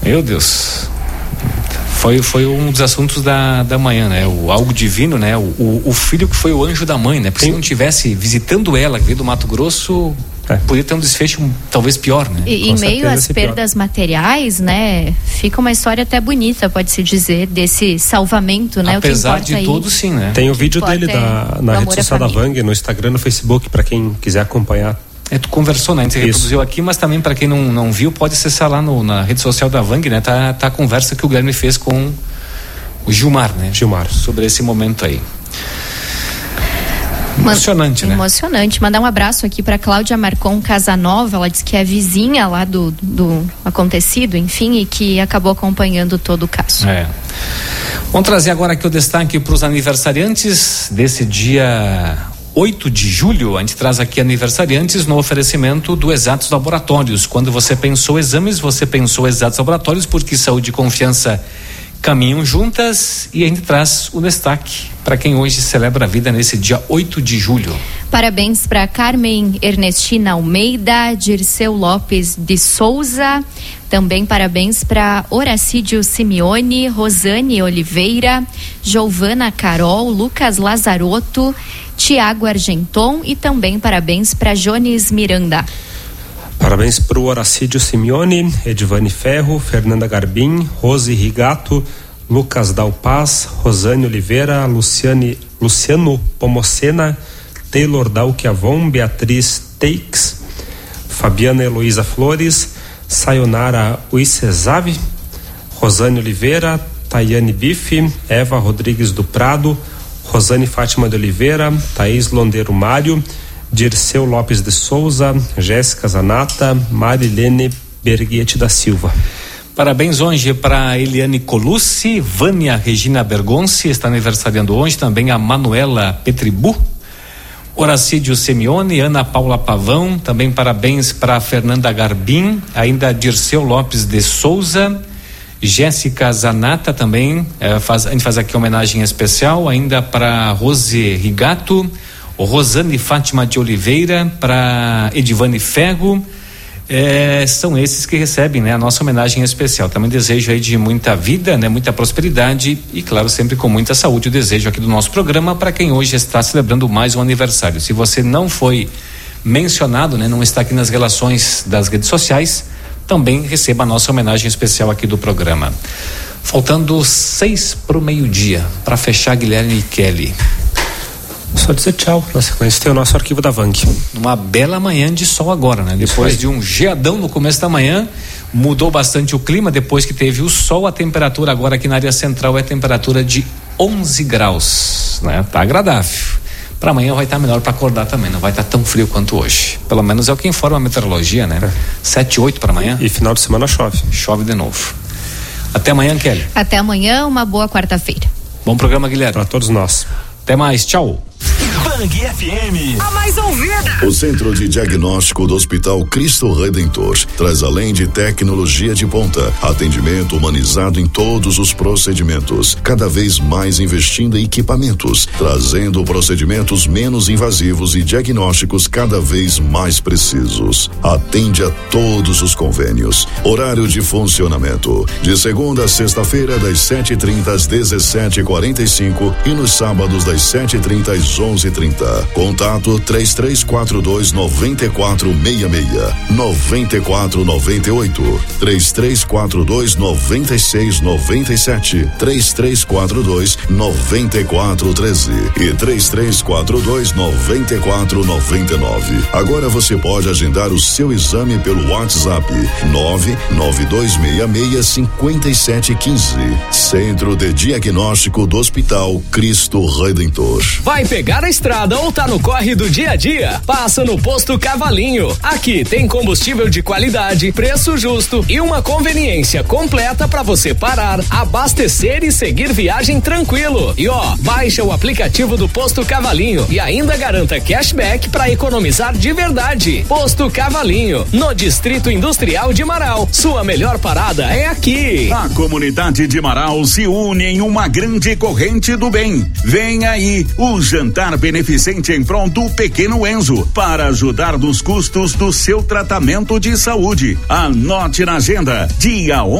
Meu Deus. Foi um dos assuntos da manhã, né? O algo divino, né? O filho que foi o anjo da mãe, né? Porque se não tivesse visitando ela, que veio do Mato Grosso, poderia ter um desfecho talvez pior, né? E em meio às perdas materiais, né? Fica uma história até bonita, pode-se dizer, desse salvamento, né? Apesar o que importa de tudo, sim, né? Tem o vídeo dele na rede social da Vang, no Instagram, no Facebook, para quem quiser acompanhar. Tu conversou, né? A gente reproduziu aqui, mas também para quem não viu, pode acessar lá na rede social da Vang, né? Tá a conversa que o Guilherme fez com o Gilmar, né? Sobre esse momento aí. Emocionante, né? Emocionante. Mandar um abraço aqui para Cláudia Marcon Casanova, ela disse que é vizinha lá do acontecido, enfim, e que acabou acompanhando todo o caso. Vamos trazer agora aqui o destaque para os aniversariantes desse dia 8 de julho, a gente traz aqui aniversariantes no oferecimento do Exatos Laboratórios. Quando você pensou exames, você pensou Exatos Laboratórios, porque saúde e confiança caminham juntas, e a gente traz o destaque para quem hoje celebra a vida nesse dia 8 de julho. Parabéns para Carmen Ernestina Almeida, Dirceu Lopes de Souza, também parabéns para Horacídio Simeone, Rosane Oliveira, Giovana Carol, Lucas Lazarotto, Tiago Argenton e também parabéns para Jones Miranda. Parabéns para o Horacídio Simeone, Edivane Ferro, Fernanda Garbim, Rose Rigato, Lucas Dalpaz, Rosane Oliveira, Luciano Pomocena, Taylor Dalquiavon, Beatriz Teix, Fabiana Heloísa Flores, Sayonara Uicesave, Rosane Oliveira, Tayane Bife, Eva Rodrigues do Prado, Rosane Fátima de Oliveira, Thaís Londeiro Mário, Dirceu Lopes de Souza, Jéssica Zanata, Marilene Berguete da Silva. Parabéns hoje para Eliane Colucci, Vânia Regina Bergonci, está aniversariando hoje, também a Manuela Petribu, Horacídio Simeone, Ana Paula Pavão, também parabéns para Fernanda Garbim, ainda Dirceu Lopes de Souza, Jéssica Zanata também, a gente faz aqui homenagem especial, ainda para Rose Rigato, Rosane Fátima de Oliveira, para Edivane Ferro, são esses que recebem, né, a nossa homenagem especial. Também desejo aí de muita vida, né, muita prosperidade e, claro, sempre com muita saúde. O desejo aqui do nosso programa para quem hoje está celebrando mais um aniversário. Se você não foi mencionado, né, não está aqui nas relações das redes sociais, também receba a nossa homenagem especial aqui do programa. Faltando 6 para o meio-dia, para fechar, Guilherme e Kelly. Só dizer tchau, na sequência tem o nosso arquivo da Vang. Uma bela manhã de sol agora, né? Depois de um geadão no começo da manhã, mudou bastante o clima, depois que teve o sol, a temperatura agora aqui na área central é temperatura de 11 graus, né? Tá agradável. Para amanhã vai estar melhor para acordar também, não vai estar tão frio quanto hoje. Pelo menos é o que informa a meteorologia, né? 7, 8 para amanhã. E final de semana chove. Chove de novo. Até amanhã, Kelly. Até amanhã, uma boa quarta-feira. Bom programa, Guilherme. Para todos nós. Até mais, tchau. Vang FM, a mais ouvida. O Centro de Diagnóstico do Hospital Cristo Redentor traz, além de tecnologia de ponta, atendimento humanizado em todos os procedimentos, cada vez mais investindo em equipamentos, trazendo procedimentos menos invasivos e diagnósticos cada vez mais precisos. Atende a todos os convênios. Horário de funcionamento: de segunda a sexta-feira, das 7h30 às 17h45 e nos sábados das 7h30 às 11h30. Contato 3342-9466, 9498, 3342-9697, 3342-9413 e 3342-9499. Agora você pode agendar o seu exame pelo WhatsApp 992665715. Centro de Diagnóstico do Hospital Cristo Redentor. Vai pegar a estrada ou tá no corre do dia a dia? Passa no Posto Cavalinho. Aqui tem combustível de qualidade, preço justo e uma conveniência completa para você parar, abastecer e seguir viagem tranquilo. E baixa o aplicativo do Posto Cavalinho e ainda garanta cashback para economizar de verdade. Posto Cavalinho, no Distrito Industrial de Marau. Sua melhor parada é aqui. A comunidade de Marau se une em uma grande corrente do bem. Vem aí o jantar beneficente em prol do Pequeno Enzo para ajudar nos custos do seu tratamento de saúde. Anote na agenda, dia 11